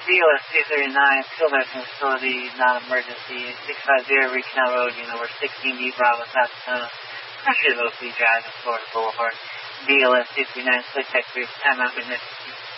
BOS 239, field nursing facility, non-emergency, 650 Reach Canal Road, we're 16D Bravo, South Sonoma. Pressure low speed drive to Florida Boulevard. BLS 239, split check group, time out emergency.